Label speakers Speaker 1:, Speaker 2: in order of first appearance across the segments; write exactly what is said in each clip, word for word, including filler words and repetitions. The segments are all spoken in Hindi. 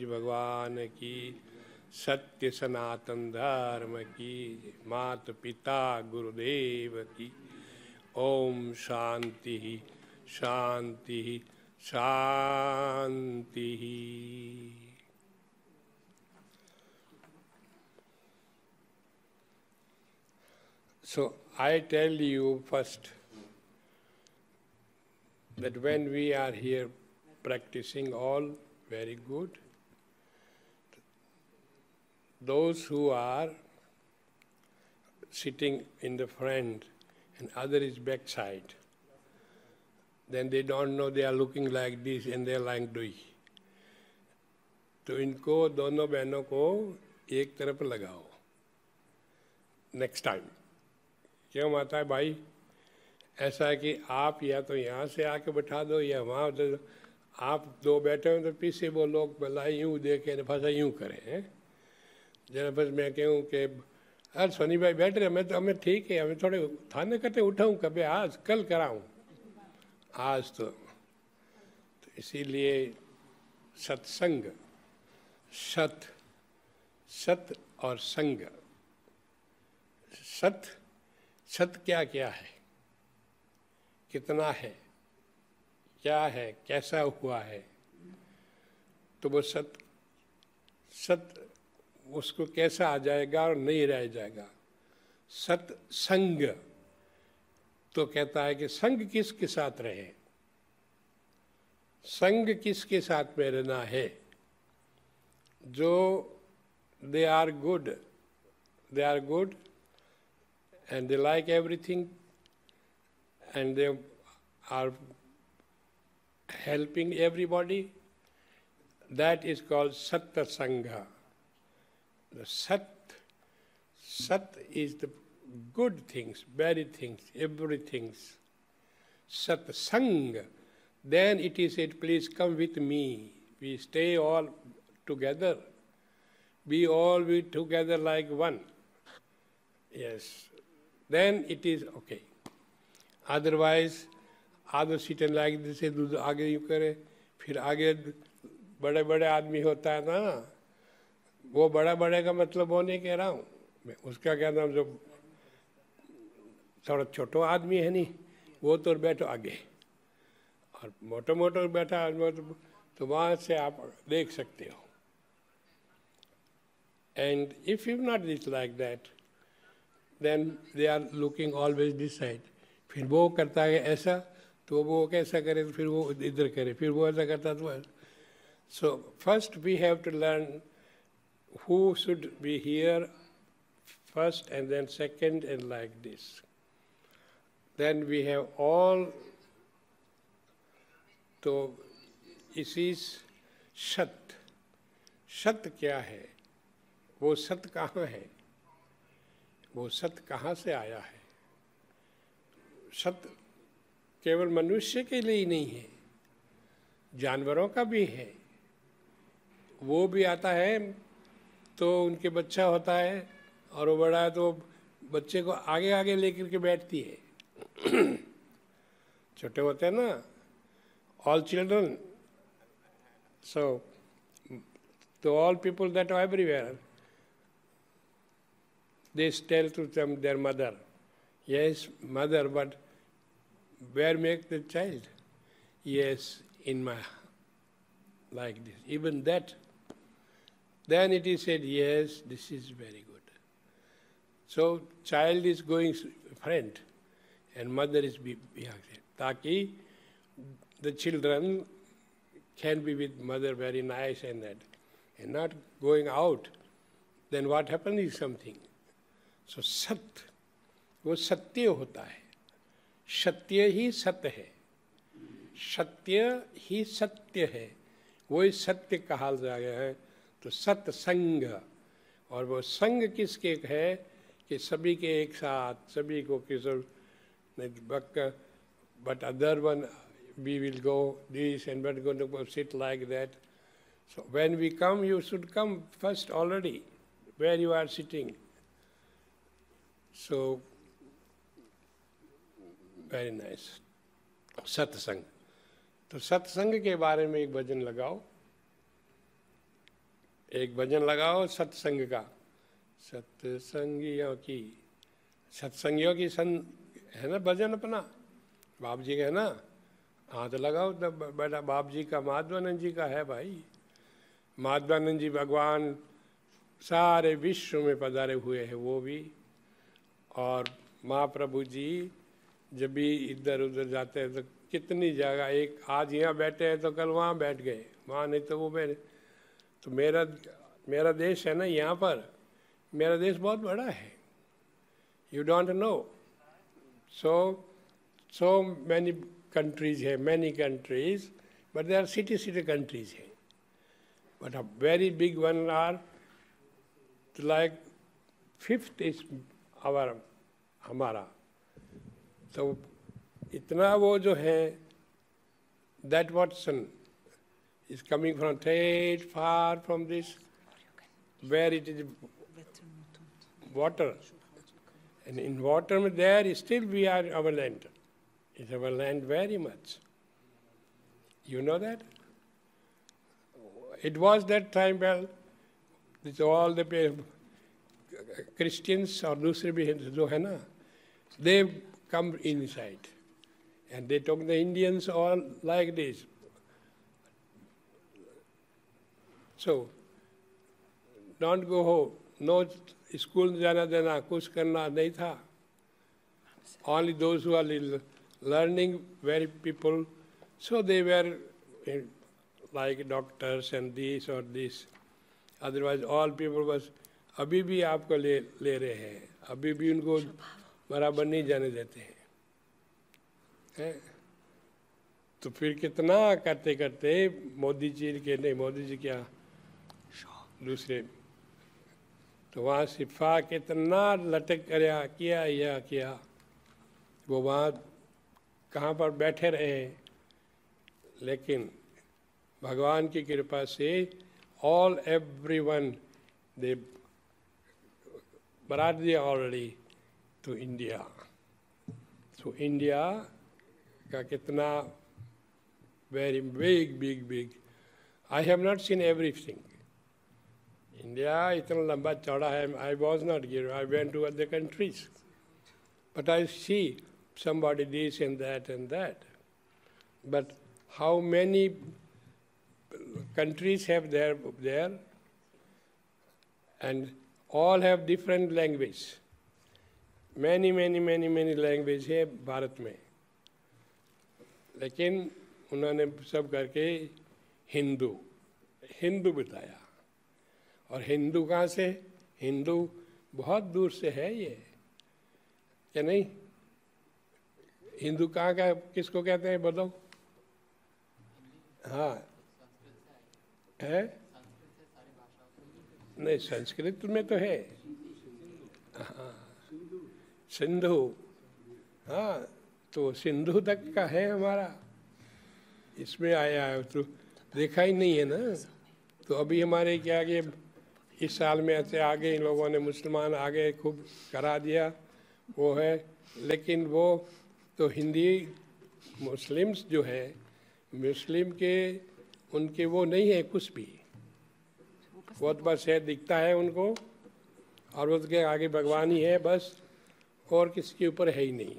Speaker 1: भगवान की, सत्य सनातन धर्म की, माता पिता गुरुदेव की। ओम शांति शांति शांति। So I tell you first that when we are here practicing all very good, those who are sitting in the front and other is backside, then they don't know they are looking like this and they are like doing. तो इनको दोनों बहनों को एक तरफ लगाओ नेक्स्ट टाइम। क्यों माता है भाई? ऐसा है कि आप या तो यहाँ से आके बैठा दो या वहाँ दे दो। आप दो बैठे हो तो पीछे वो लोग भला यूँ देखें फंसा यूँ करें हैं। जरा बस मैं कहूँ कि अरे सोनी भाई बैठ रहे मैं तो हमें ठीक है, हमें थोड़े थाने कटे उठाऊँ कभी आज कल कराऊँ आज तो, तो इसीलिए सत्संग, सत सत और संग। सत सत क्या क्या है, कितना है, क्या है, कैसा हुआ है, तो वो सत सत उसको कैसा आ जाएगा और नहीं रह जाएगा। सत्संग तो कहता है कि संग किसके साथ रहे, संग किसके साथ में रहना है, जो they are good, they are good and they like everything and they are helping everybody, that is called Satta Sangha. The Sat, Sat is the good things, very things, everything. Sat Sangha. Then it is said, please come with me. We stay all together. We all be together like one. Yes. Then it is okay. Otherwise, आधो सीटें लाइक जैसे दूध आगे यूँ करे, फिर आगे बड़े बड़े आदमी होता है ना, वो बड़ा बड़े का मतलब वो नहीं कह रहा हूँ मैं, उसका क्या नाम जो थोड़ा छोटो आदमी है नहीं, वो तो बैठो आगे और मोटो मोटो बैठा आदमी तो वहाँ से आप देख सकते हो। And if you not this like that, then they are looking always this side. फिर वो करता है ऐसा तो वो कैसा करे तो फिर वो इधर करे, फिर वो ऐसा करता तो। So first we have to learn who should be here first and then second and like this. Then we have all, तो इसी सत, सत क्या है, वो सत कहाँ है, वो सत कहाँ से आया है? सत केवल मनुष्य के लिए ही नहीं है, जानवरों का भी है। वो भी आता है तो उनके बच्चा होता है और वो बड़ा है तो बच्चे को आगे आगे लेकर के बैठती है। छोटे होते हैं ना, all children, so to all people that are everywhere, they tell to them their mother, yes, mother, but where make the child? Yes, in my, like this. Even that, then it is said, yes, this is very good. So child is going front and mother is behind. Taki the children can be with mother very nice and that, and not going out. Then what happens is something. So सत, वो सत्य होता है, सत्य ही सत्य है, सत्य ही सत्य है, वही सत्य कहा गया है। तो सत्संग, और वो संग किसके है कि सभी के एक साथ, सभी को किस but other one we will go this and we're going to sit like that. So when we come, you should come first already where you are sitting. So very nice. सत्संग, तो सत्संग के बारे में एक भजन लगाओ। एक भजन लगाओ सत्संग का, सत्संगियों की, सत्संगियों की सन है ना भजन अपना, बाप जी का है ना, हाथ लगाओ तब बेटा बाप जी का, माधवानंद जी का है भाई। माधवानंद जी भगवान सारे विश्व में पधारे हुए हैं वो भी, और महाप्रभु जी जब भी इधर उधर जाते हैं तो कितनी जगह, एक आज यहाँ बैठे हैं तो कल वहाँ बैठ गए, वहाँ नहीं तो वो मेरे, तो मेरा मेरा देश है ना यहाँ पर, मेरा देश बहुत बड़ा है, you don't know. So so many countries है, many countries, but they are city city countries है, but a very big one are like fifth is our हमारा। तो इतना वो जो है, that what sun is coming from straight far from this, where it is water. And in water there still we are our land. It's our land very much. You know that? It was that time, well, it's all the Christians or दूसरे भी जो है ना, they come inside. And they took the Indians all like this. So, don't go home. No school जाना देना, कुछ करना नहीं था. Only those who are learning, very people, so they were like doctors and this or this. Otherwise, all people was, अभी भी आपको ले ले रहे हैं, अभी भी उनको बराबर नहीं जाने देते हैं. है? तो फिर कितना करते करते मोदी जी के नहीं, मोदी जी क्या दूसरे, तो वहाँ सिफा कितना लटक कर किया या किया, वो वहाँ कहाँ पर बैठे रहे, लेकिन भगवान की कृपा से all everyone they brought the already to India. So India का कितना very big big big. I have not seen everything. India इतना लंबा चौड़ा है. I was not here. I went to other countries, but I see somebody this and that and that. But how many countries have there there, and all have different language. Many many many many language है भारत में, लेकिन उन्होंने सब करके हिंदू हिंदू बताया. और हिंदू कहाँ से? हिंदू बहुत दूर से है ये, क्या नहीं? हिंदू कहाँ का किसको कहते हैं बताओ? हाँ है, नहीं संस्कृत में तो है. हाँ सिंधु, हाँ तो सिंधु तक का है हमारा, इसमें आया है. तो देखा ही नहीं है ना. तो अभी हमारे क्या आगे इस साल में ऐसे आगे इन लोगों ने मुसलमान आगे खूब करा दिया वो है, लेकिन वो तो हिंदी मुस्लिम्स जो है, मुस्लिम के उनके वो नहीं है कुछ भी, बहुत बस है दिखता है उनको, और उसके आगे भगवान ही है बस, और किसी के ऊपर है ही नहीं.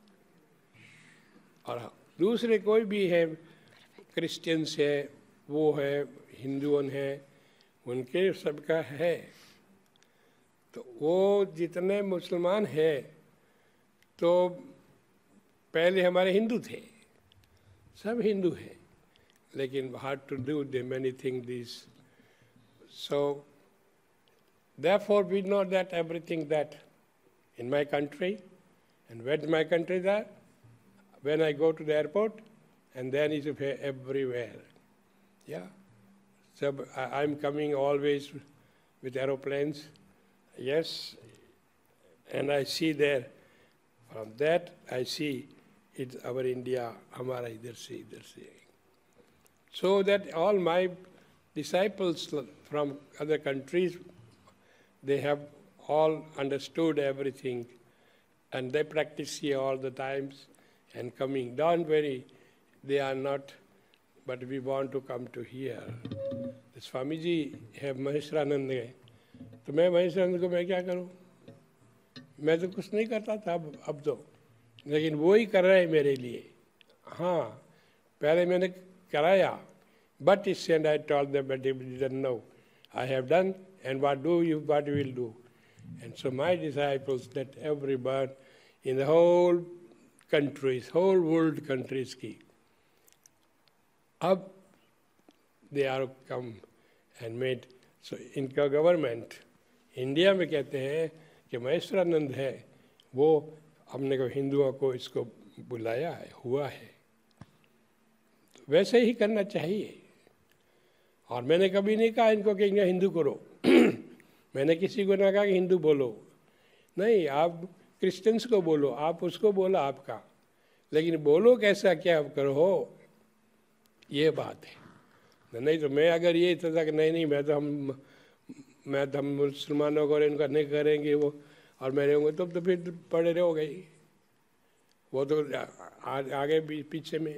Speaker 1: और दूसरे कोई भी है, क्रिश्चियंस है, वो है, हिंदुओं है, उनके सबका है. तो वो जितने मुसलमान हैं तो पहले हमारे हिंदू थे, सब हिंदू हैं, लेकिन hard to do the many things these. So therefore we know that everything that in my country, and where my country is at, when I go to the airport, and then it's everywhere. Yeah. So I'm coming always with aeroplanes. Yes. And I see there, from that I see it's our India, hamara idhar se idhar se. So that all my disciples from other countries, they have all understood everything, and they practice here all the times and coming. Don't worry, they are not but we want to come to here. The Swamiji have Maheshwaranand. तो मैं महेश्वरानंद को मैं क्या करूं? मैं तो कुछ नहीं करता था अब अब तो, लेकिन वो ही कर रहे हैं मेरे लिए. हाँ, पहले मैंने कराया, but he said, I told them, but they didn't know. I have done, and what do you, what you will do? And so my disciples, that everyone in the whole countries, whole world countries की, अब they are come and made. So इनका गवर्नमेंट इंडिया में कहते हैं कि महेश्वरानंद है, वो हमने को हिंदुओं को इसको बुलाया है, हुआ है. तो वैसे ही करना चाहिए. और मैंने कभी नहीं कहा इनको कि इन्हें हिंदू करो. मैंने किसी को ना कहा कि हिंदू बोलो, नहीं, आप क्रिश्चियंस को बोलो, आप उसको बोला आपका, लेकिन बोलो कैसा क्या करो, ये बात है. नहीं तो मैं अगर ये था कि नहीं नहीं मैं तो हम मैं तो हम मुसलमानों को इनका नहीं करेंगे वो, और मैं रहूँगा तब तो फिर पड़े रहोगे, वो तो आ, आगे भी पीछे में.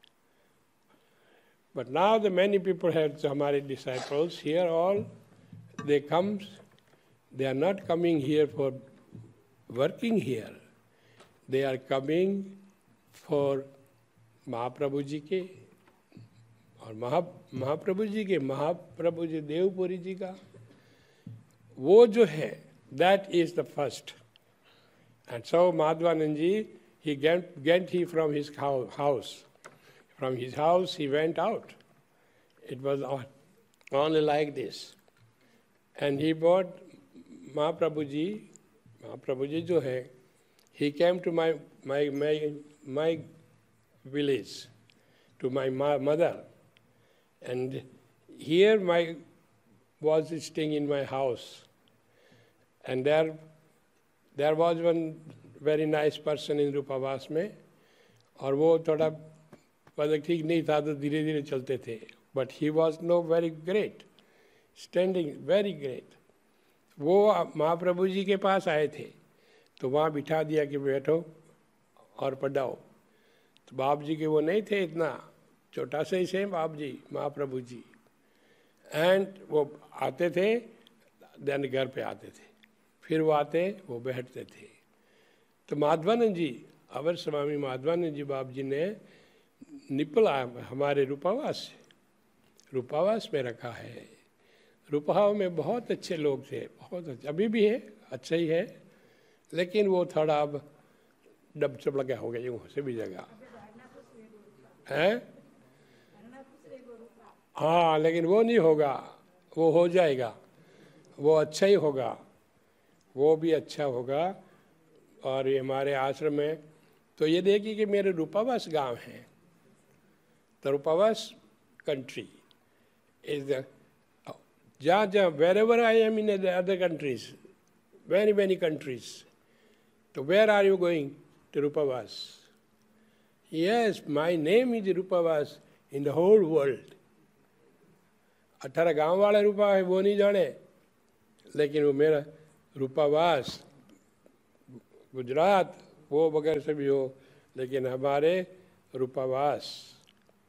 Speaker 1: But now the many people have हमारे disciples here, all they come, they are not coming here for working here, they are coming for Mahaprabhu ji के और महा महाप्रभु जी के महाप्रभु जी देवपुरी जी का वो जो है, that is the first. And so Madhvanand ji, he get, get he from his house. From his house he went out. It was only like this. And he brought Mahaprabhu ji, Mahaprabhu ji jo hai, he came to my, my, my, my village, to my mother. And here my was staying in my house. And there, there was one very nice person in Rupavas में, और वो थोड़ा मतलब ठीक नहीं था तो धीरे धीरे चलते थे. But he was no very great, standing very great. वो महाप्रभु जी के पास आए थे, तो वहाँ बिठा दिया कि बैठो और पढ़ाओ. तो बाप जी के वो नहीं थे इतना, छोटा सा ही से बाप जी महाप्रभु जी. एंड वो आते थे, देन घर पे आते थे, फिर वो आते वो बैठते थे. तो माधवानंद जी, अवर स्वामी माधवानंद जी बाप जी ने निपला हमारे रूपावास से, रूपावास में रखा है. रूपाव में बहुत अच्छे लोग थे, बहुत अच्छे, अभी भी है, अच्छा ही है, लेकिन वो थोड़ा अब डब सब लगा हो गया यूँ से भी जगह है. हाँ, लेकिन वो नहीं होगा, वो हो जाएगा, वो अच्छा ही होगा, वो भी अच्छा होगा. और ये हमारे आश्रम में तो ये देखिए कि मेरे रूपावास गांव है, तो रूपावास कंट्री इज द जहाँ जहाँ where ever I am in other countries, very many countries, तो where are you going? To Rupawas. Yes, my name is Rupawas in the whole world. अठारह गांव वाले रूपा है वो नहीं जाने, लेकिन वो मेरा रूपावास गुजरात वो वगैरह से भी हो, लेकिन हमारे रूपावास